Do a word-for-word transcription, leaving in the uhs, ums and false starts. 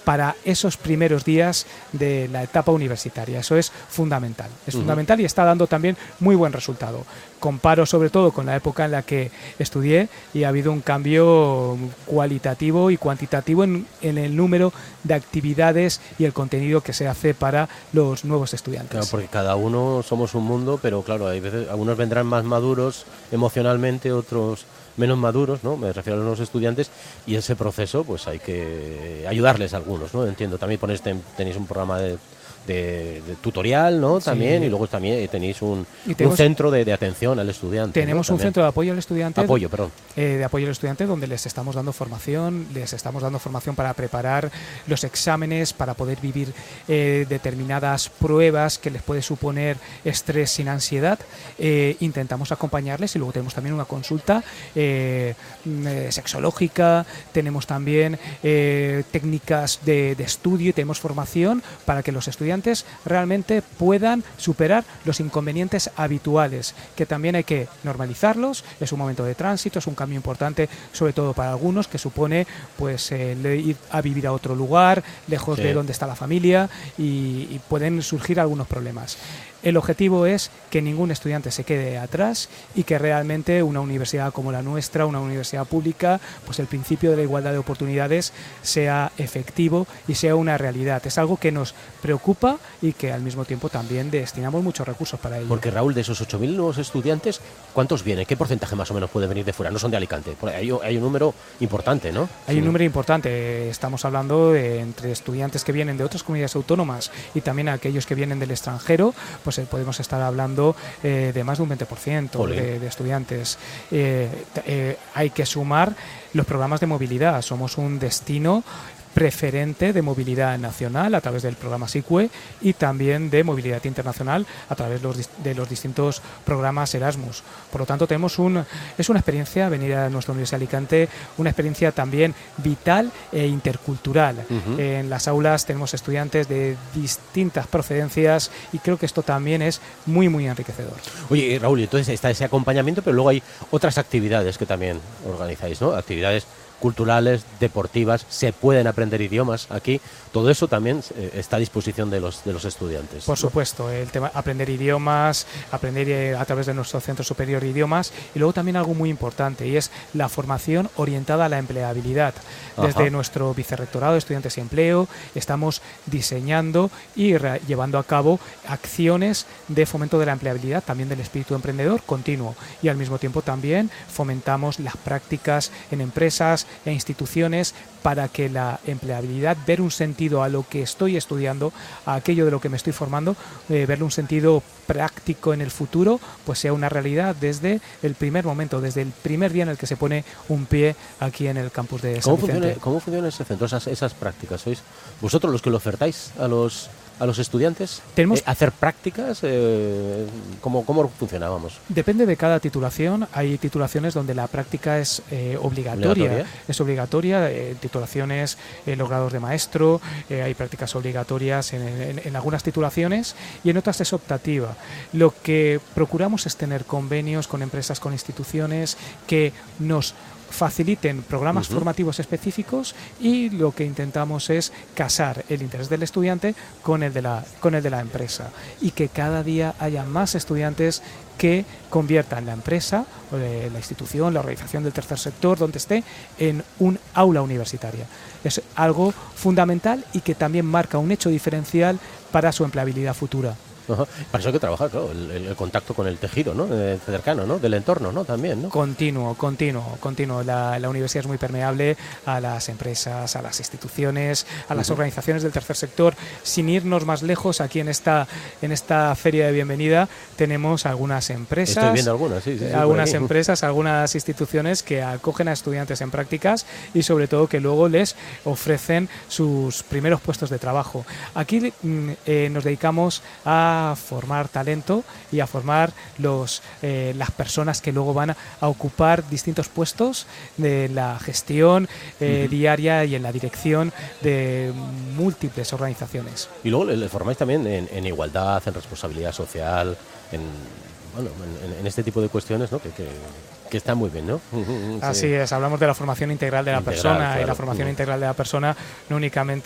para esos primeros días de la etapa universitaria. Eso es fundamental. Es uh-huh. fundamental y está dando también muy buen resultado. Comparo sobre todo con la época en la que estudié y ha habido un cambio cualitativo y cuantitativo en, en el número de actividades y el contenido que se hace para los nuevos estudiantes. Claro, porque cada uno somos un mundo, pero claro, hay veces algunos vendrán más maduros emocionalmente, otros menos maduros, ¿no? Me refiero a los estudiantes, y ese proceso pues hay que ayudarles a algunos, ¿no? Entiendo, también ponéis, tenéis un programa de De, de tutorial, ¿no? También, sí. Y luego también tenéis un, tenemos, un centro de, de atención al estudiante. Tenemos, ¿no? un centro de apoyo al estudiante. Apoyo, perdón. Eh, de apoyo al estudiante, donde les estamos dando formación, les estamos dando formación para preparar los exámenes, para poder vivir eh, determinadas pruebas que les puede suponer estrés sin ansiedad. Eh, intentamos acompañarles y luego tenemos también una consulta eh, eh, sexológica, tenemos también eh, técnicas de, de estudio y tenemos formación para que los estudiantes realmente puedan superar los inconvenientes habituales, que también hay que normalizarlos. Es un momento de tránsito, es un cambio importante, sobre todo para algunos, que supone pues eh, ir a vivir a otro lugar, lejos sí. de donde está la familia, y, y pueden surgir algunos problemas. El objetivo es que ningún estudiante se quede atrás y que realmente una universidad como la nuestra, una universidad pública, pues el principio de la igualdad de oportunidades sea efectivo y sea una realidad. Es algo que nos preocupa y que al mismo tiempo también destinamos muchos recursos para ello. Porque, Raúl, de esos ocho mil nuevos estudiantes, ¿cuántos vienen? ¿Qué porcentaje más o menos puede venir de fuera? No son de Alicante. Hay, hay un número importante, ¿no? Hay sí. un número importante. Estamos hablando de, entre estudiantes que vienen de otras comunidades autónomas y también aquellos que vienen del extranjero, pues podemos estar hablando eh, de más de un veinte por ciento de, de estudiantes. Eh, eh, hay que sumar los programas de movilidad. Somos un destino preferente de movilidad nacional a través del programa SICUE y también de movilidad internacional a través de los, de los distintos programas Erasmus. Por lo tanto, tenemos un, es una experiencia, venir a nuestra Universidad de Alicante, una experiencia también vital e intercultural. Uh-huh. En las aulas tenemos estudiantes de distintas procedencias y creo que esto también es muy, muy enriquecedor. Oye, Raúl, entonces está ese acompañamiento, pero luego hay otras actividades que también organizáis, ¿no? Actividades culturales, deportivas, se pueden aprender idiomas aquí, todo eso también eh, está a disposición de los de los estudiantes. Por ¿no? supuesto, el tema aprender idiomas, aprender eh, a través de nuestro Centro Superior de Idiomas, y luego también algo muy importante, y es la formación orientada a la empleabilidad. Desde Ajá. nuestro Vicerrectorado de Estudiantes y Empleo estamos diseñando y re- llevando a cabo acciones de fomento de la empleabilidad, también del espíritu emprendedor continuo, y al mismo tiempo también fomentamos las prácticas en empresas e instituciones para que la empleabilidad, ver un sentido a lo que estoy estudiando, a aquello de lo que me estoy formando, eh, verle un sentido práctico en el futuro, pues sea una realidad desde el primer momento, desde el primer día en el que se pone un pie aquí en el campus de San Vicente. Funciona, ¿Cómo funciona ese centro, esas, esas prácticas? ¿Sois vosotros los que lo ofertáis a los a los estudiantes? ¿Tenemos eh, hacer prácticas? Eh, ¿cómo, ¿Cómo funciona? Vamos. Depende de cada titulación. Hay titulaciones donde la práctica es eh, obligatoria. ¿Obligatoria? Es obligatoria. Eh, titulaciones en los grados de maestro, eh, hay prácticas obligatorias en, en, en algunas titulaciones y en otras es optativa. Lo que procuramos es tener convenios con empresas, con instituciones que nos faciliten programas uh-huh. formativos específicos, y lo que intentamos es casar el interés del estudiante con el de la con el de la empresa, y que cada día haya más estudiantes que conviertan la empresa, eh, la institución, la organización del tercer sector, donde esté, en un aula universitaria. Es algo fundamental y que también marca un hecho diferencial para su empleabilidad futura. Ajá. Para eso hay que trabajar, claro, el, el contacto con el tejido, ¿no? Eh, cercano, ¿no? Del entorno, ¿no? También, ¿no? Continuo, continuo, continuo. La, la universidad es muy permeable a las empresas, a las instituciones, a las uh-huh. organizaciones del tercer sector. Sin irnos más lejos, aquí en esta en esta feria de bienvenida tenemos algunas empresas, Estoy viendo algunas, sí, sí, sí, algunas empresas, algunas instituciones que acogen a estudiantes en prácticas y sobre todo que luego les ofrecen sus primeros puestos de trabajo. Aquí eh, nos dedicamos a a formar talento y a formar los eh, las personas que luego van a, a ocupar distintos puestos de la gestión eh, uh-huh. diaria y en la dirección de múltiples organizaciones. Y luego le, le formáis también en, en igualdad, en responsabilidad social, en bueno, en, en este tipo de cuestiones, ¿no? que, que que está muy bien, ¿no? Sí. Así es, hablamos de la formación integral de la integral, persona claro. y la formación uh-huh. integral de la persona no únicamente